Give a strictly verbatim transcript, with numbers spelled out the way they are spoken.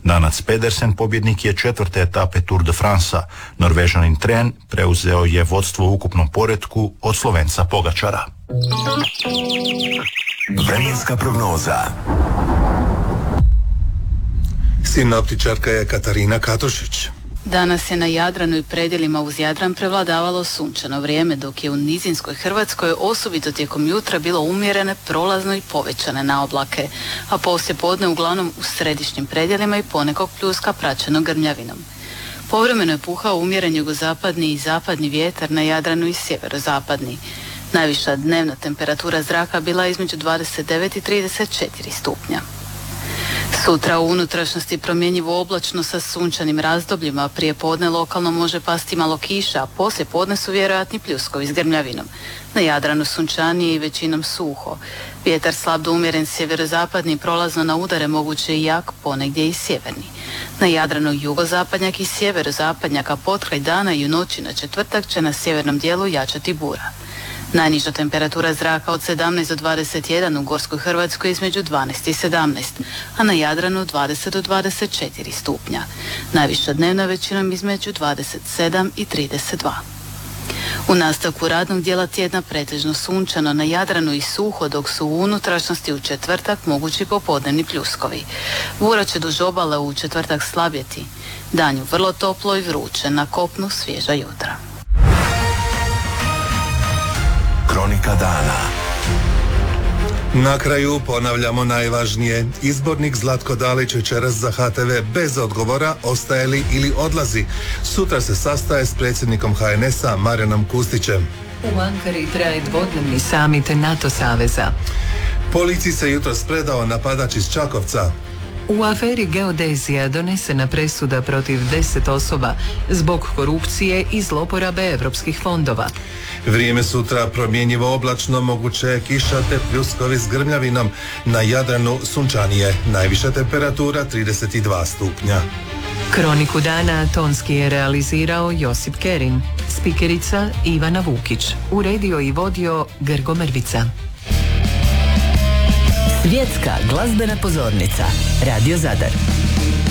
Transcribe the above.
Nanac Pedersen pobjednik je četvrte etape Tour de France-a. Norvežanin Tren preuzeo je vodstvo u ukupnom poretku od Slovenca Pogačara. Vremenska prognoza. Sinoptičarka je Katarina Katušić. Danas je na Jadranu i predjelima uz Jadran prevladavalo sunčano vrijeme, dok je u nizinskoj Hrvatskoj osobito tijekom jutra bilo umjerene, prolazno i povećane na oblake, a poslije podne uglavnom u središnjim predjelima i ponekog pljuska praćeno grmljavinom. Povremeno je puhao umjeren jugozapadni i zapadni vjetar na Jadranu i sjeverozapadni. Najviša dnevna temperatura zraka bila je između dvadeset devet i trideset četiri stupnja. Sutra u unutrašnjosti promjenjivo oblačno sa sunčanim razdobljima, prije podne lokalno može pasti malo kiša, a poslije podne su vjerojatni pljuskovi s grmljavinom. Na Jadranu sunčanije i većinom suho. Vjetar slab do umjeren sjeverozapadni, prolazno na udare moguće i jak, ponegdje i sjeverni. Na Jadranu jugozapadnjak i sjeverozapadnjak, a potkraj dana i u noći na četvrtak će na sjevernom dijelu jačati bura. Najniža temperatura zraka od sedamnaest do dvadeset jedan, u Gorskoj Hrvatskoj između dvanaest i sedamnaest, a na Jadranu dvadeset do dvadeset četiri stupnja. Najviša dnevna većinom između dvadeset sedam i trideset dva. U nastavku radnog dijela tjedna pretežno sunčano, na Jadranu i suho, dok su u unutrašnjosti u četvrtak mogući popodnevni pljuskovi. Bura će duž obale u četvrtak slabjeti. Danju vrlo toplo i vruće, na kopnu svježa jutra. Kronika dana. Na kraju ponavljamo najvažnije. Izbornik Zlatko Dalić večeras za H T V bez odgovora, ostaje li ili odlazi. Sutra se sastaje s predsjednikom H N S-a Marijanom Kustićem. U Ankari traje dvodnevni samit NATO saveza. Policiji se jutros predao napadač iz Čakovca. U aferi geodezija donesena presuda protiv deset osoba zbog korupcije i zloporabe europskih fondova. Vrijeme sutra promjenjivo oblačno, moguće je kiša te pljuskovi s grmljavinom. Na Jadranu sunčanije, najviša temperatura trideset dva stupnja. Kroniku dana tonski je realizirao Josip Kerin, spikerica Ivana Vukić, uredio i vodio Grgo Mrvica. Svjetska glazbena pozornica. Radio Zadar.